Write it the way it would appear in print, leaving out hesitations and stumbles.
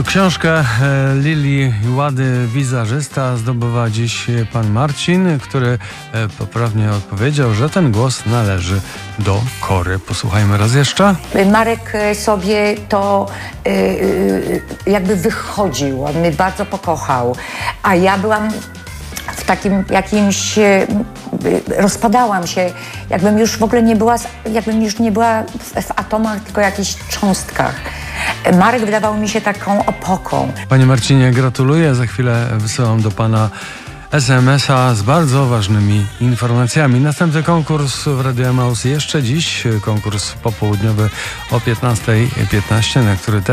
Książkę Lilii Łady Wizażysta zdobywa dziś pan Marcin, który poprawnie odpowiedział, że ten głos należy do Kory. Posłuchajmy raz jeszcze. Marek sobie to jakby wychodził, on mnie bardzo pokochał, a ja byłam w takim jakimś, rozpadałam się, jakbym już w ogóle nie była w atomach, tylko jakichś cząstkach. Marek wydawał mi się taką opoką. Panie Marcinie, gratuluję. Za chwilę wysyłam do pana SMS-a z bardzo ważnymi informacjami. Następny konkurs w Radio Emaus jeszcze dziś. Konkurs popołudniowy o 15:15, na który